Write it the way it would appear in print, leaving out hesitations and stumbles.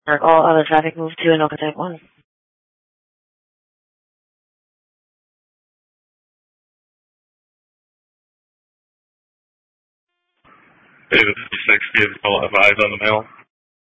All other traffic move to Anoka Type 1. David 56, give call advise on the mail.